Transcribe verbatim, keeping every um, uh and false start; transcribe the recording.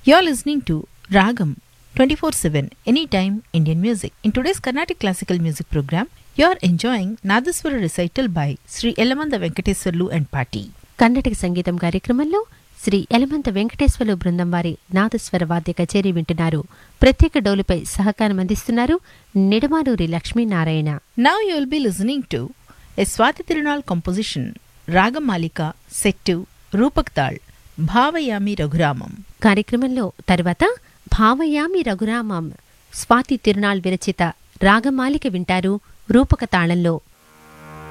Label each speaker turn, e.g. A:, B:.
A: You're listening to Ragam twenty-four seven Anytime Indian Music. In today's Carnatic Classical Music program, you're enjoying Nadaswara recital by Sri Elamanda Venkateswarlu and Party.
B: Karnataka సంగీతం కార్యక్రమంలో శ్రీ ఎలమంత వెంకటేశ్వర్లు బృందం వారి నాదస్వర వాద్య కచేరీ వింటున్నారు. ప్రత్యేక డోలుపై సహకారం అందిస్తున్నారు Nidamanuri Lakshminarayana.
A: Now you'll be listening to a Swati Tirunal composition, Ragam Malika, set to Rupak Tal, Bhavayami Raghuramam.
B: కార్యక్రమంలో తరువాత భావయామి రఘురామం స్వాతి తిరునాళ్ విరచిత రాగమాలిక వింటారు రూపక తాళంలో.